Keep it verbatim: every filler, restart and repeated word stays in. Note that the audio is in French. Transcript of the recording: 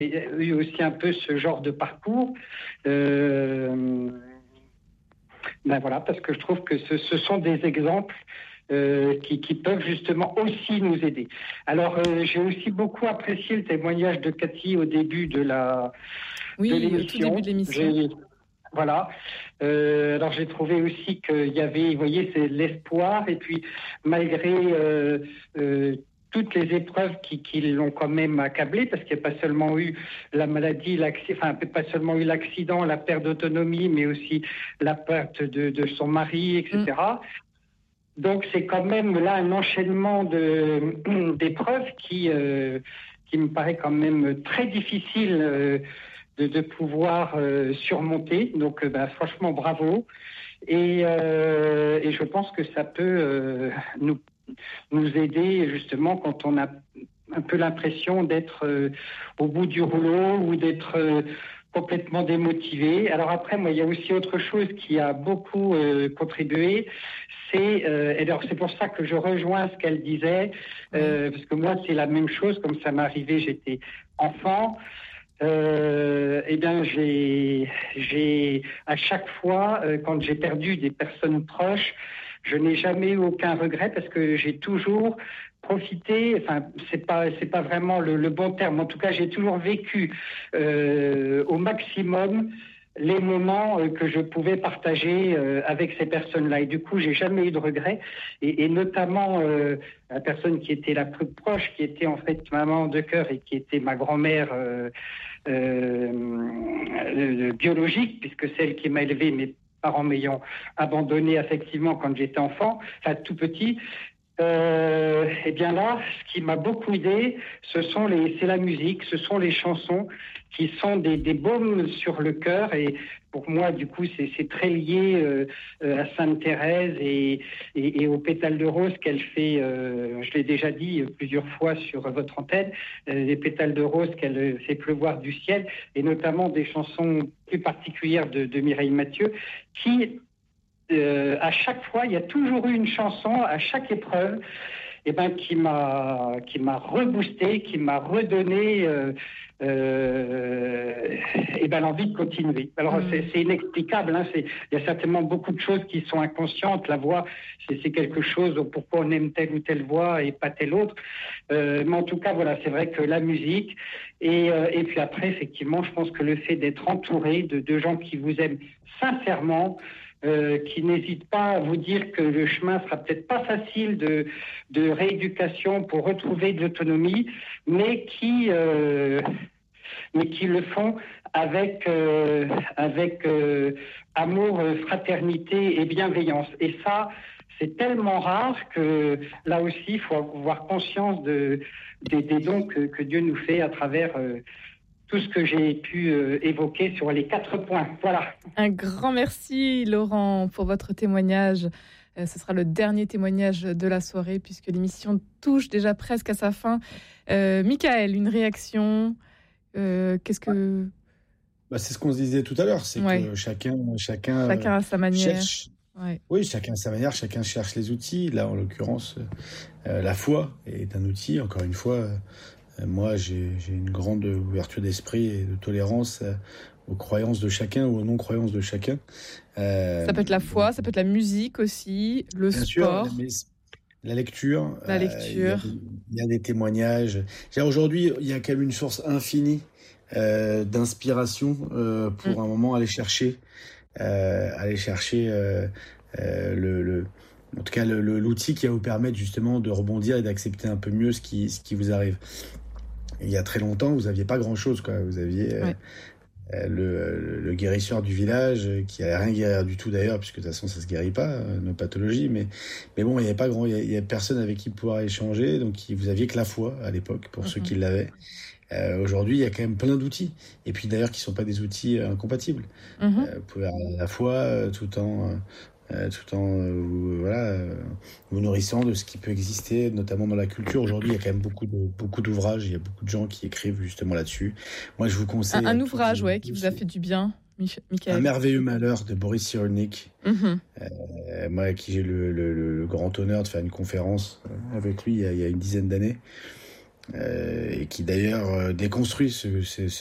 eu aussi un peu ce genre de parcours. Euh, ben voilà, parce que je trouve que ce, ce sont des exemples euh, qui, qui peuvent justement aussi nous aider. Alors, euh, j'ai aussi beaucoup apprécié le témoignage de Cathy au début de la oui, de l'émission. au tout début de l'émission. J'ai, voilà. Euh, alors, j'ai trouvé aussi qu'il y avait, vous voyez, c'est l'espoir. Et puis, malgré euh, euh, toutes les épreuves qui, qui l'ont quand même accablé, parce qu'il n'y a pas seulement eu la maladie, enfin, pas seulement eu l'accident, la perte d'autonomie, mais aussi la perte de, de son mari, et cetera. Mm. Donc, c'est quand même là un enchaînement de, d'épreuves qui, euh, qui me paraît quand même très difficile euh, de, de pouvoir euh, surmonter. Donc, euh, bah, franchement, bravo. Et, euh, et je pense que ça peut euh, nous nous aider justement quand on a un peu l'impression d'être euh, au bout du rouleau ou d'être euh, complètement démotivé. Alors après, moi, il y a aussi autre chose qui a beaucoup euh, contribué. C'est, euh, et alors c'est pour ça que je rejoins ce qu'elle disait, euh, parce que moi, c'est la même chose, comme ça m'est arrivé, j'étais enfant. Euh, eh bien, j'ai, j'ai à chaque fois, euh, quand j'ai perdu des personnes proches, je n'ai jamais eu aucun regret parce que j'ai toujours profité, enfin, c'est pas, c'est pas vraiment le, le bon terme, en tout cas, j'ai toujours vécu euh, au maximum les moments euh, que je pouvais partager euh, avec ces personnes-là. Et du coup, j'ai jamais eu de regrets. Et, et notamment, euh, la personne qui était la plus proche, qui était en fait ma maman de cœur et qui était ma grand-mère euh, euh, biologique, puisque celle qui m'a élevé, mes parents m'ayant abandonné affectivement quand j'étais enfant, enfin tout petit. Euh, et bien là, ce qui m'a beaucoup aidé, ce sont les, c'est la musique, ce sont les chansons qui sont des, des baumes sur le cœur. Et pour moi, du coup, c'est, c'est très lié euh, à Sainte Thérèse et, et, et aux pétales de rose qu'elle fait. Euh, je l'ai déjà dit plusieurs fois sur votre antenne, euh, les pétales de rose qu'elle fait pleuvoir du ciel, et notamment des chansons plus particulières de, de Mireille Mathieu, qui Euh, à chaque fois, il y a toujours eu une chanson à chaque épreuve, eh ben, qui m'a, qui m'a reboosté, qui m'a redonné euh, euh, eh ben, l'envie de continuer. Alors mmh. c'est, c'est inexplicable, hein, c'est, il y a certainement beaucoup de choses qui sont inconscientes. La voix, c'est, c'est quelque chose, pourquoi on aime telle ou telle voix et pas telle autre. Euh, mais en tout cas, voilà, c'est vrai que la musique, et, euh, et puis après, effectivement, je pense que le fait d'être entouré de, de gens qui vous aiment sincèrement, Euh, qui n'hésite pas à vous dire que le chemin sera peut-être pas facile de, de rééducation pour retrouver de l'autonomie, mais qui, euh, mais qui le font avec, euh, avec euh, amour, fraternité et bienveillance. Et ça, c'est tellement rare que là aussi, il faut avoir conscience de, des, des dons que, que Dieu nous fait à travers euh, tout ce que j'ai pu euh, évoquer sur les quatre points. Voilà. Un grand merci, Laurent, pour votre témoignage. Euh, ce sera le dernier témoignage de la soirée, puisque l'émission touche déjà presque à sa fin. Euh, Michael, une réaction euh, Qu'est-ce que... Bah, c'est ce qu'on se disait tout à l'heure, c'est ouais. que chacun... Chacun, chacun à sa manière. Cherche... Ouais. Oui, chacun à sa manière, chacun cherche les outils. Là, en l'occurrence, euh, la foi est un outil, encore une fois... Euh, Moi, j'ai, j'ai une grande ouverture d'esprit et de tolérance aux croyances de chacun ou aux non-croyances de chacun. Euh, ça peut être la foi, donc, ça peut être la musique aussi, le bien sport. Sûr, mais la lecture. La lecture. Il euh, y, y a des témoignages. J'ai, aujourd'hui, il y a quand même une source infinie euh, d'inspiration euh, pour mm. un moment aller chercher, euh, aller chercher euh, euh, le... le en tout cas, le, le, l'outil qui va vous permettre justement de rebondir et d'accepter un peu mieux ce qui, ce qui vous arrive. Il y a très longtemps, vous n'aviez pas grand-chose, quoi. Vous aviez ouais. euh, le, le guérisseur du village qui n'allait rien guérir du tout d'ailleurs, puisque de toute façon, ça ne se guérit pas, euh, nos pathologies. Mais, mais bon, il n'y avait pas grand, il y avait personne avec qui pouvoir échanger. Donc, vous aviez que la foi à l'époque, pour mm-hmm. ceux qui l'avaient. Euh, aujourd'hui, il y a quand même plein d'outils. Et puis d'ailleurs, qui ne sont pas des outils euh, incompatibles. Mm-hmm. Euh, vous pouvez avoir la foi euh, tout en... Euh, Euh, tout en euh, vous, voilà, euh, vous nourrissant de ce qui peut exister, notamment dans la culture. Aujourd'hui, il y a quand même beaucoup, de, beaucoup d'ouvrages, il y a beaucoup de gens qui écrivent justement là-dessus. Moi, je vous conseille... Un, un ouvrage, ouais, qui vous a fait du bien, Michael. Un merveilleux malheur de Boris Cyrulnik, mm-hmm. euh, moi, à qui j'ai le, le, le grand honneur de faire une conférence avec lui il y a, il y a une dizaine d'années. euh, et qui d'ailleurs euh, déconstruit ce, ce,